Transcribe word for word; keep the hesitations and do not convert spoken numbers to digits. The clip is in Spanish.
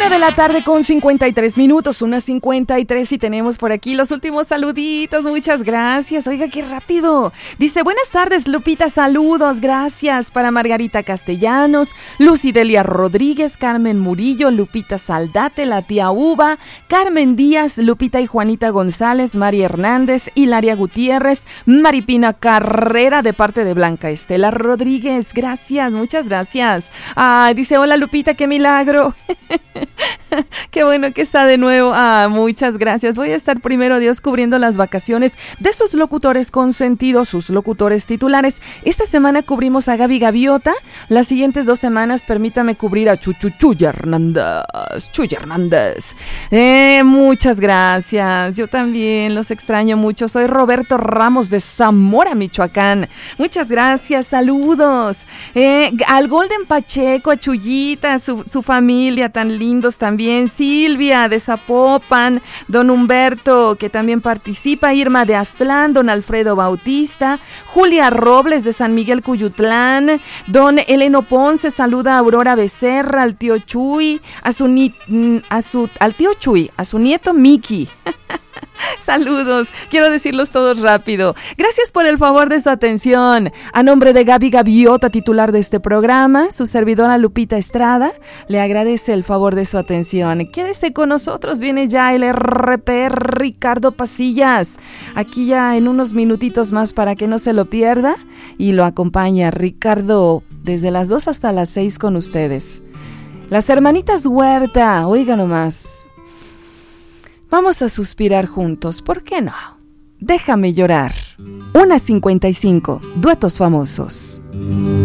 Una de la tarde con cincuenta y tres minutos, una cincuenta y tres, y tenemos por aquí los últimos saluditos. Muchas gracias. Oiga, qué rápido. Dice, buenas tardes, Lupita, saludos, gracias para Margarita Castellanos, Lucy Delia Rodríguez, Carmen Murillo, Lupita Saldate, la tía Uva, Carmen Díaz, Lupita y Juanita González, María Hernández, Hilaria Gutiérrez, Maripina Carrera, de parte de Blanca Estela Rodríguez. Gracias, muchas gracias. Ah, dice, hola Lupita, qué milagro. Qué bueno que está de nuevo. Ah, muchas gracias. Voy a estar primero Dios cubriendo las vacaciones de sus locutores consentidos, sus locutores titulares. Esta semana cubrimos a Gaby Gaviota. Las siguientes dos semanas permítame cubrir a Chuchu Chuy Hernández. Chuy Hernández. Eh, muchas gracias. Yo también los extraño mucho. Soy Roberto Ramos de Zamora, Michoacán. Muchas gracias. Saludos. Eh, al Golden Pacheco, a Chuyita, su, su familia tan lindos también, Silvia de Zapopan, don Humberto que también participa, Irma de Aztlán, don Alfredo Bautista, Julia Robles de San Miguel Cuyutlán, don Eleno Ponce, saluda a Aurora Becerra, al tío Chuy, a su, ni, a su al tío Chuy, a su nieto Miki. Saludos, quiero decirlos todos rápido. Gracias por el favor de su atención. A nombre de Gaby Gaviota, titular de este programa, su servidora Lupita Estrada, le agradece el favor de su atención. Quédese con nosotros, viene ya el R P Ricardo Pasillas. Aquí ya en unos minutitos más para que no se lo pierda. Y lo acompaña Ricardo desde las dos hasta las seis con ustedes. Las hermanitas Huerta, oiga nomás. Vamos a suspirar juntos, ¿por qué no? Déjame llorar. Una cincuenta y cinco, duetos famosos.